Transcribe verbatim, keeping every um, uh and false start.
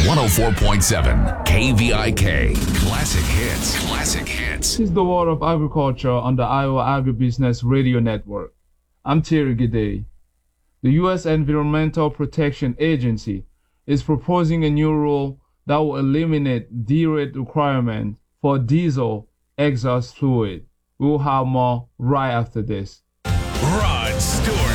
one oh four point seven K V I K. Classic hits. Classic hits. This is the World of Agriculture on the Iowa Agribusiness Radio Network. I'm Terry Gide. The U S Environmental Protection Agency is proposing a new rule that will eliminate D-rate requirement for diesel exhaust fluid. We'll have more right after this. Rod Stewart.